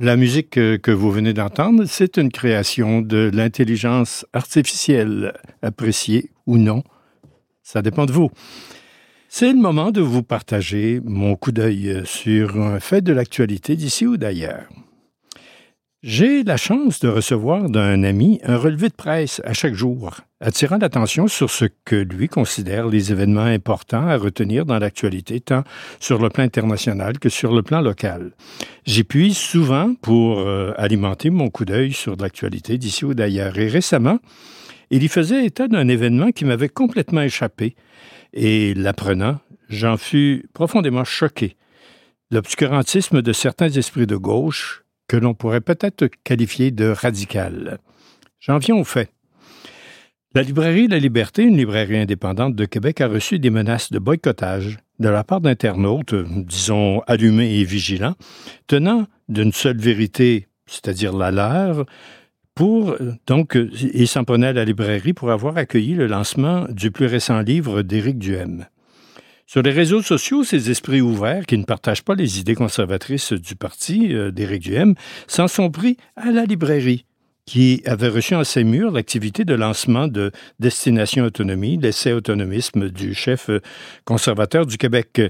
La musique que vous venez d'entendre, c'est une création de l'intelligence artificielle, appréciée ou non. Ça dépend de vous. C'est le moment de vous partager mon coup d'œil sur un fait de l'actualité d'ici ou d'ailleurs. J'ai la chance de recevoir d'un ami un relevé de presse à chaque jour, attirant l'attention sur ce que lui considère les événements importants à retenir dans l'actualité, tant sur le plan international que sur le plan local. J'y puise souvent pour alimenter mon coup d'œil sur l'actualité d'ici ou d'ailleurs. Et récemment, il y faisait état d'un événement qui m'avait complètement échappé. Et l'apprenant, j'en fus profondément choqué. L'obscurantisme de certains esprits de gauche, que l'on pourrait peut-être qualifier de radical. J'en viens au fait. La librairie La Liberté, une librairie indépendante de Québec, a reçu des menaces de boycottage de la part d'internautes, disons allumés et vigilants, tenant d'une seule vérité, c'est-à-dire la leur, ils s'en prenaient à la librairie pour avoir accueilli le lancement du plus récent livre d'Éric Duhem. Sur les réseaux sociaux, ces esprits ouverts, qui ne partagent pas les idées conservatrices du parti d'Éric Duhem, s'en sont pris à la librairie, qui avait reçu en ses murs l'activité de lancement de Destination Autonomie, l'essai autonomisme du chef conservateur du Québec.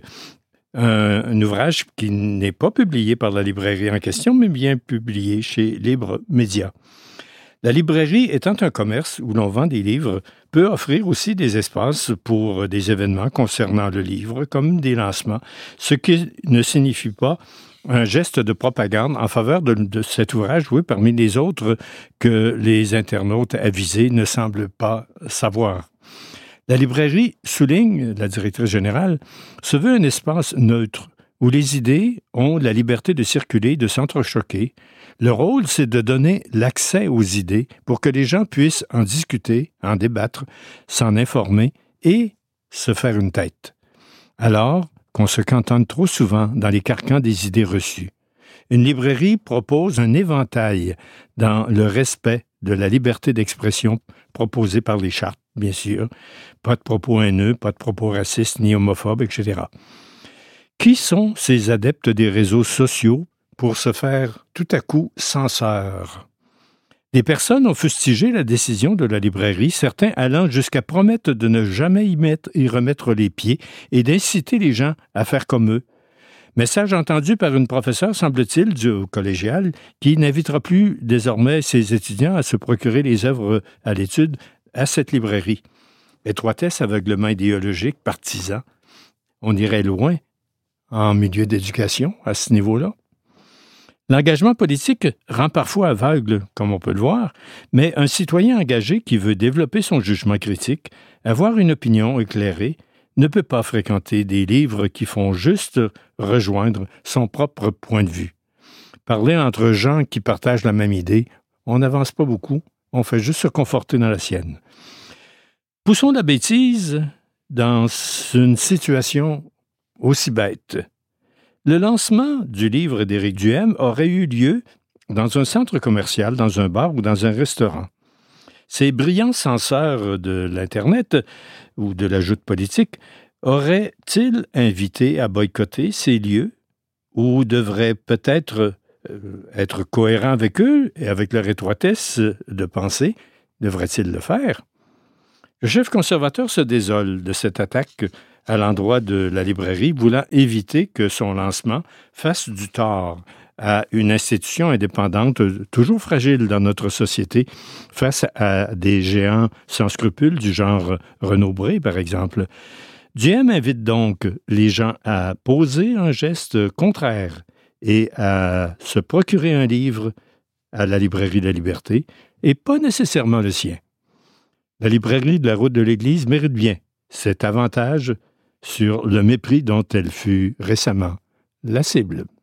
Un ouvrage qui n'est pas publié par la librairie en question, mais bien publié chez Libre Média. La librairie étant un commerce où l'on vend des livres, peut offrir aussi des espaces pour des événements concernant le livre, comme des lancements, ce qui ne signifie pas un geste de propagande en faveur de cet ouvrage, oui, parmi les autres que les internautes avisés ne semblent pas savoir. La librairie, souligne la directrice générale, se veut un espace neutre où les idées ont la liberté de circuler, de s'entrechoquer. Le rôle, c'est de donner l'accès aux idées pour que les gens puissent en discuter, en débattre, s'en informer et se faire une tête. Alors qu'on se cantonne trop souvent dans les carcans des idées reçues. Une librairie propose un éventail dans le respect de la liberté d'expression proposée par les chartes, bien sûr. Pas de propos haineux, pas de propos racistes ni homophobes, etc. Qui sont ces adeptes des réseaux sociaux pour se faire tout à coup censeurs? Des personnes ont fustigé la décision de la librairie, certains allant jusqu'à promettre de ne jamais y remettre les pieds et d'inciter les gens à faire comme eux. Message entendu par une professeure, semble-t-il, du collégial, qui n'invitera plus désormais ses étudiants à se procurer les œuvres à l'étude à cette librairie. Étroitesse, aveuglement idéologique, partisan. On irait loin en milieu d'éducation à ce niveau-là. L'engagement politique rend parfois aveugle, comme on peut le voir, mais un citoyen engagé qui veut développer son jugement critique, avoir une opinion éclairée, ne peut pas fréquenter des livres qui font juste rejoindre son propre point de vue. Parler entre gens qui partagent la même idée, on n'avance pas beaucoup, on fait juste se conforter dans la sienne. Poussons la bêtise dans une situation aussi bête. Le lancement du livre d'Éric Duhem aurait eu lieu dans un centre commercial, dans un bar ou dans un restaurant. Ces brillants censeurs de l'Internet ou de la joute politique auraient-ils invité à boycotter ces lieux ou devraient peut-être être cohérents avec eux et avec leur étroitesse de pensée? Devraient-ils le faire? Le chef conservateur se désole de cette attaque à l'endroit de la librairie, voulant éviter que son lancement fasse du tort à une institution indépendante toujours fragile dans notre société face à des géants sans scrupules du genre Renaud Bré, par exemple. Duhem invite donc les gens à poser un geste contraire et à se procurer un livre à la librairie de la Liberté et pas nécessairement le sien. La librairie de la route de l'Église mérite bien cet avantage sur le mépris dont elle fut récemment la cible.